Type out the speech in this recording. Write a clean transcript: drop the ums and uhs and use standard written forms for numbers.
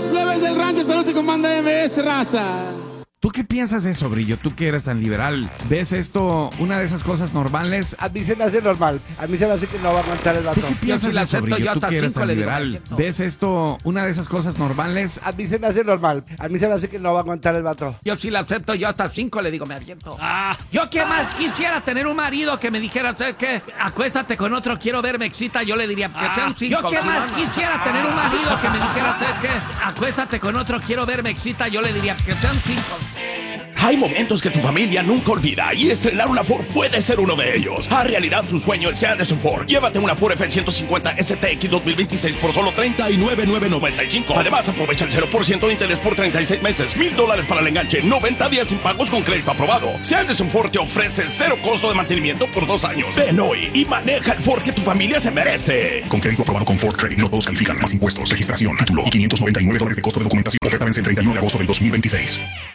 plebes del rancho, esta noche con Banda MS, raza. ¿Tú qué piensas de eso, Brillo? Tú que eres tan liberal. ¿Ves esto una de esas cosas normales? A mí se me hace normal. A mí se me hace que no va a aguantar el vato. ¿Tú qué piensas de eso, Brillo? Tú que eres tan liberal. ¿Ves esto una de esas cosas normales? A mí se me hace normal. A mí se me hace que no va a aguantar el vato. Yo sí la acepto, yo hasta 5 le digo, me aviento. Yo qué más quisiera tener un marido que me dijera, ¿sabes qué? Acuéstate con otro, quiero ver, me excita. Yo le diría, que sean 5. Yo qué más quisiera tener un marido que me dijera, ¿sabes qué? Acuéstate con otro, quiero ver, me excita. Yo le diría, que sean 5. Hay momentos que tu familia nunca olvida y estrenar una Ford puede ser uno de ellos. Haz realidad tu sueño en Anderson Ford. Llévate una Ford F-150 STX 2026 por solo $39,995. Además, aprovecha el 0% de interés por 36 meses, $1,000 para el enganche, 90 días sin pagos con crédito aprobado. Anderson Ford te ofrece 0 costo de mantenimiento por 2 años. Ven hoy y maneja el Ford que tu familia se merece. Con crédito aprobado con Ford Credit, no todos califican. Más impuestos, registración, título y $599 de costo de documentación. Oferta vence el 31 de agosto del 2026.